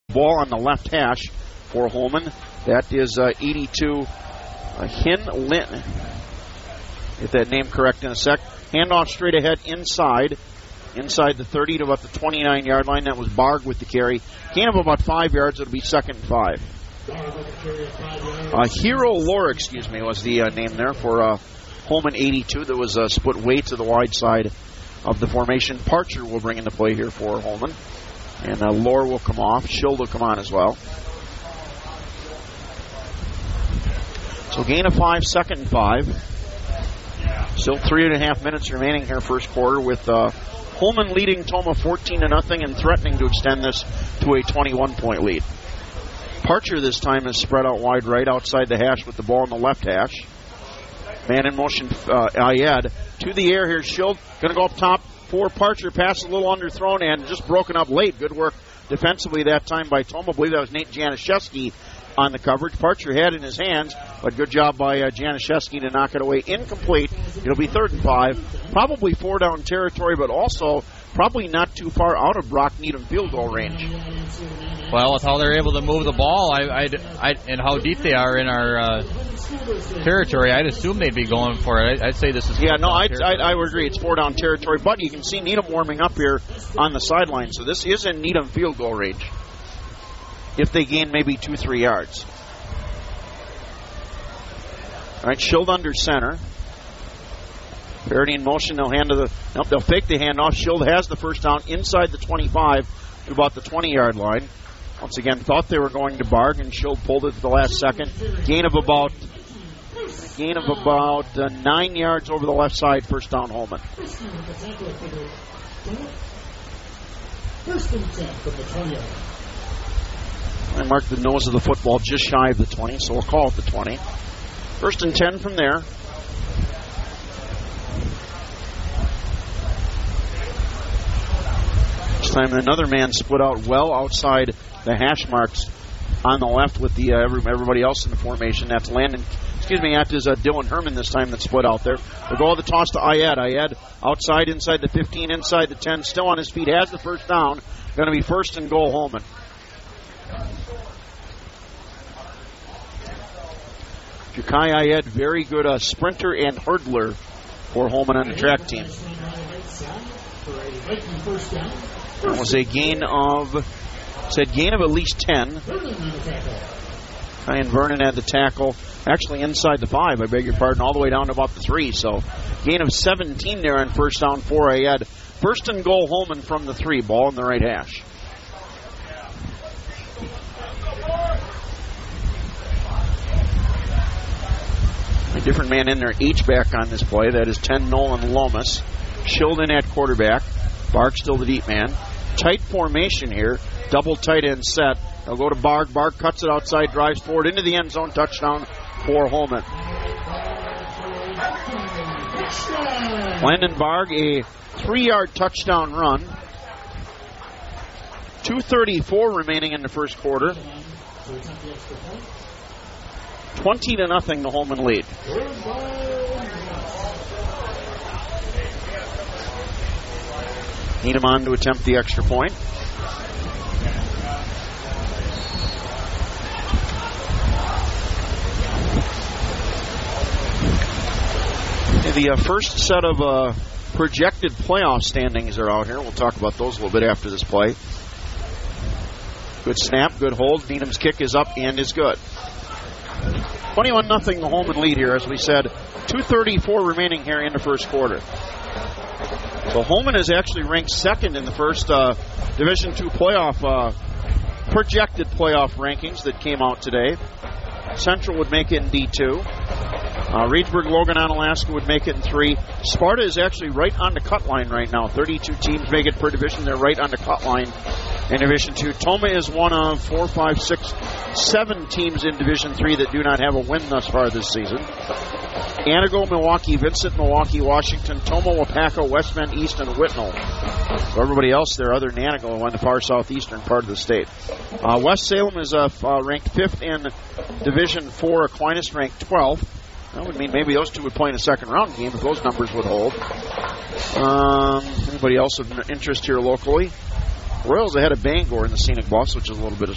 Ball on the left hash for Holman. That is 82 Hin Lin. Get that name correct in a sec. Handoff straight ahead inside the 30 to about the 29-yard line. That was Barg with the carry. Gain of about 5 yards. It'll be 2nd and 5. Hero Lore, was the name there for Holman 82. That was split way to the wide side of the formation. Parcher will bring into play here for Holman. And Lore will come off. Schild will come on as well. So gain of 5, 2nd and 5. Still 3.5 minutes remaining here first quarter with Holman leading Tomah 14-0 and threatening to extend this to a 21-point lead. Parcher this time is spread out wide right outside the hash with the ball in the left hash. Man in motion, Ayad. To the air here, Schild going to go up top for Parcher. Pass a little underthrown and just broken up late. Good work defensively that time by Tomah. I believe that was Nate Januszewski on the coverage. Parcher had in his hands, but good job by Januszewski to knock it away. Incomplete. It'll be 3rd and 5. Probably 4 down territory, but also probably not too far out of Brock Needham field goal range. Well, with how they're able to move the ball and how deep they are in our territory, I'd assume they'd be going for it. I'd say this is I would agree. It's 4 down territory, but you can see Needham warming up here on the sideline, so this is in Needham field goal range if they gain maybe 2-3 yards. All right, Schild under center. Parity in motion. They'll fake the handoff. Schild has the first down inside the 25 to about the 20-yard line. Once again, thought they were going to Barg, and Schild pulled it at the last second. Gain of about 9 yards over the left side. First down, Holman. I marked the nose of the football just shy of the 20, so we'll call it the 20. 1st and 10 from there. This time another man split out well outside the hash marks on the left with the everybody else in the formation. That's that is Dylan Herman this time that split out there. They'll go with the toss to Ayad. Ayad outside, inside the 15, inside the 10, still on his feet, has the first down. Going to be 1st and goal, Holman. Jukai Ayad, very good sprinter and hurdler for Holman on the track team. That was a gain of at least 10. Ryan Vernon had the tackle, actually inside the 5, I beg your pardon, all the way down to about the 3. So gain of 17 there on first down for Ayad. 1st and goal, Holman from the 3. Ball in the right hash. A different man in there, H-back on this play. That is 10 Nolan Lomas. Schild in at quarterback. Barg still the deep man. Tight formation here. Double tight end set. They'll go to Barg. Barg cuts it outside, drives forward into the end zone. Touchdown for Holman. Landon Barg, a 3-yard touchdown run. 2:34 remaining in the first quarter. 20-0 the Holman lead. Needham on to attempt the extra point. The first set of projected playoff standings are out here. We'll talk about those a little bit after this play. Good snap, good hold. Needham's kick is up and is good. 21-0 the Holman lead here, as we said. 2:34 remaining here in the first quarter. So Holman is actually ranked 2nd in the first Division II playoff projected playoff rankings that came out today. Central would make it in D2. Reedsburg, Logan, Onalaska would make it in 3. Sparta is actually right on the cut line right now. 32 teams make it per division. They're right on the cut line in Division II. Tomah is one of 4, 5, 6, 7 teams in Division III that do not have a win thus far this season. Antigo, Milwaukee, Vincent, Milwaukee, Washington, Tomah, Wapaka, West Bend, East, and Whitnall. So everybody else there other than Antigo on the far southeastern part of the state. West Salem is ranked 5th in Division IV. Aquinas ranked 12th. That would mean maybe those two would play in a second round game if those numbers would hold. Anybody else of interest here locally? Royals ahead of Bangor in the Scenic Bluffs, which is a little bit of